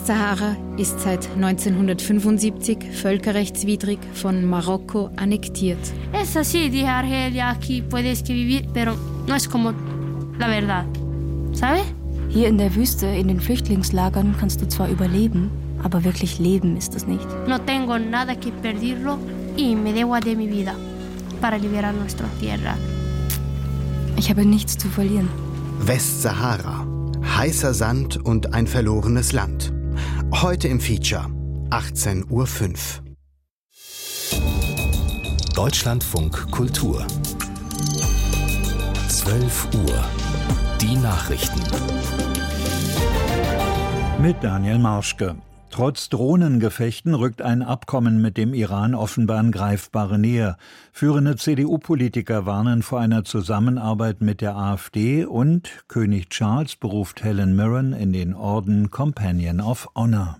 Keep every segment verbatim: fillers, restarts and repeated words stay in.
Westsahara ist seit neunzehnhundertfünfundsiebzig völkerrechtswidrig von Marokko annektiert. Es así, dije a Argelia, aquí puedes que vivir, pero no es como la verdad, ¿sabes? Hier in der Wüste, in den Flüchtlingslagern, kannst du zwar überleben, aber wirklich leben ist es nicht. No tengo nada que perderlo y me debo de mi vida para liberar nuestra tierra. Ich habe nichts zu verlieren. Westsahara. Heißer Sand und ein verlorenes Land. Heute im Feature. achtzehn Uhr fünf. Deutschlandfunk Kultur. zwölf Uhr. Die Nachrichten. Mit Daniel Marschke. Trotz Drohnengefechten rückt ein Abkommen mit dem Iran offenbar in greifbare Nähe. Führende C D U-Politiker warnen vor einer Zusammenarbeit mit der AfD und König Charles beruft Helen Mirren in den Orden Companion of Honor.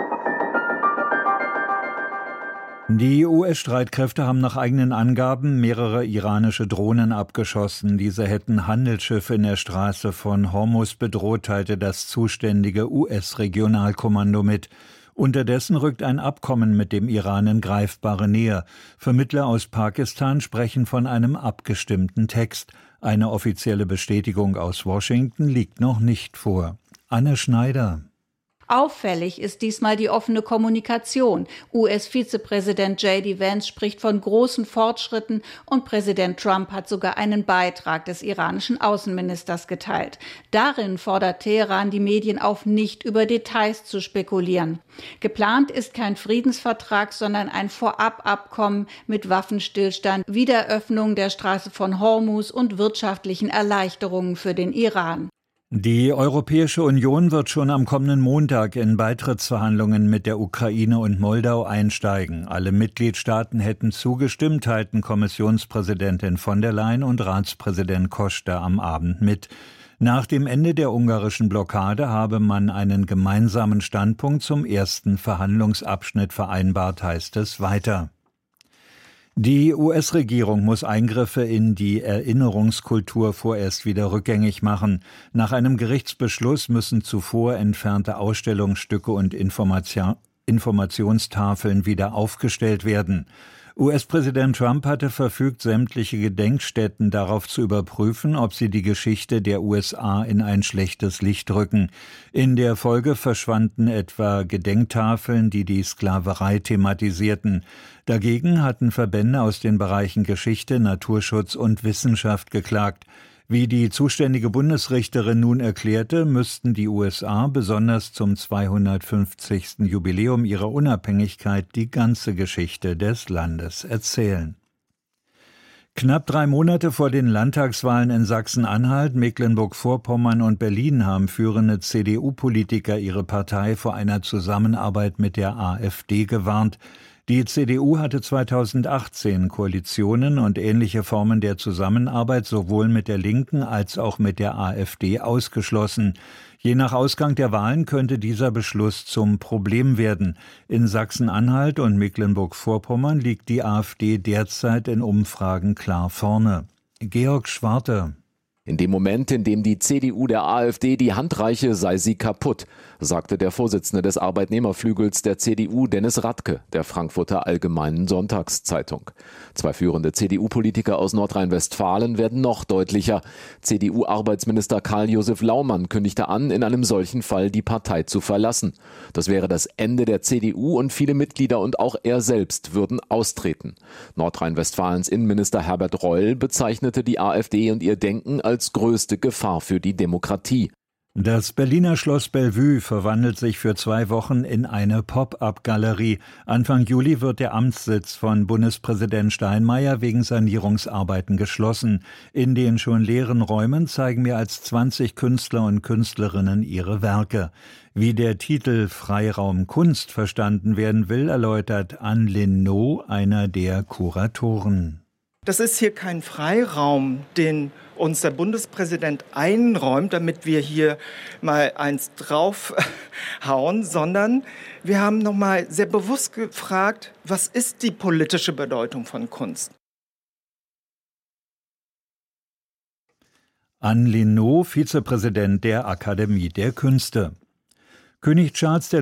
Die U S-Streitkräfte haben nach eigenen Angaben mehrere iranische Drohnen abgeschossen. Diese hätten Handelsschiffe in der Straße von Hormuz bedroht, teilte das zuständige U S-Regionalkommando mit. Unterdessen rückt ein Abkommen mit dem Iran in greifbare Nähe. Vermittler aus Pakistan sprechen von einem abgestimmten Text. Eine offizielle Bestätigung aus Washington liegt noch nicht vor. Anne Schneider. Auffällig ist diesmal die offene Kommunikation. U S-Vizepräsident J D Vance spricht von großen Fortschritten und Präsident Trump hat sogar einen Beitrag des iranischen Außenministers geteilt. Darin fordert Teheran die Medien auf, nicht über Details zu spekulieren. Geplant ist kein Friedensvertrag, sondern ein Vorababkommen mit Waffenstillstand, Wiederöffnung der Straße von Hormuz und wirtschaftlichen Erleichterungen für den Iran. Die Europäische Union wird schon am kommenden Montag in Beitrittsverhandlungen mit der Ukraine und Moldau einsteigen. Alle Mitgliedstaaten hätten zugestimmt, teilten Kommissionspräsidentin von der Leyen und Ratspräsident Costa am Abend mit. Nach dem Ende der ungarischen Blockade habe man einen gemeinsamen Standpunkt zum ersten Verhandlungsabschnitt vereinbart, heißt es weiter. Die U S-Regierung muss Eingriffe in die Erinnerungskultur vorerst wieder rückgängig machen. Nach einem Gerichtsbeschluss müssen zuvor entfernte Ausstellungsstücke und Information, Informationstafeln wieder aufgestellt werden. U S-Präsident Trump hatte verfügt, sämtliche Gedenkstätten darauf zu überprüfen, ob sie die Geschichte der U S A in ein schlechtes Licht rücken. In der Folge verschwanden etwa Gedenktafeln, die die Sklaverei thematisierten. Dagegen hatten Verbände aus den Bereichen Geschichte, Naturschutz und Wissenschaft geklagt. Wie die zuständige Bundesrichterin nun erklärte, müssten die U S A besonders zum zweihundertfünfzigsten Jubiläum ihrer Unabhängigkeit die ganze Geschichte des Landes erzählen. Knapp drei Monate vor den Landtagswahlen in Sachsen-Anhalt, Mecklenburg-Vorpommern und Berlin haben führende C D U-Politiker ihre Partei vor einer Zusammenarbeit mit der AfD gewarnt. Die C D U hatte zweitausendachtzehn Koalitionen und ähnliche Formen der Zusammenarbeit sowohl mit der Linken als auch mit der AfD ausgeschlossen. Je nach Ausgang der Wahlen könnte dieser Beschluss zum Problem werden. In Sachsen-Anhalt und Mecklenburg-Vorpommern liegt die AfD derzeit in Umfragen klar vorne. Georg Schwarte. In dem Moment, in dem die C D U der AfD die Hand reiche, sei sie kaputt, sagte der Vorsitzende des Arbeitnehmerflügels der C D U, Dennis Radke, der Frankfurter Allgemeinen Sonntagszeitung. Zwei führende C D U-Politiker aus Nordrhein-Westfalen werden noch deutlicher. C D U-Arbeitsminister Karl-Josef Laumann kündigte an, in einem solchen Fall die Partei zu verlassen. Das wäre das Ende der C D U und viele Mitglieder und auch er selbst würden austreten. Nordrhein-Westfalens Innenminister Herbert Reul bezeichnete die AfD und ihr Denken als als größte Gefahr für die Demokratie. Das Berliner Schloss Bellevue verwandelt sich für zwei Wochen in eine Pop-up-Galerie. Anfang Juli wird der Amtssitz von Bundespräsident Steinmeier wegen Sanierungsarbeiten geschlossen. In den schon leeren Räumen zeigen mehr als zwanzig Künstler und Künstlerinnen ihre Werke. Wie der Titel Freiraum Kunst verstanden werden will, erläutert Anne Linnaud, einer der Kuratoren. Das ist hier kein Freiraum, den uns der Bundespräsident einräumt, damit wir hier mal eins draufhauen, sondern wir haben nochmal sehr bewusst gefragt, was ist die politische Bedeutung von Kunst? Anne Linnaud, Vizepräsident der Akademie der Künste. König Charles der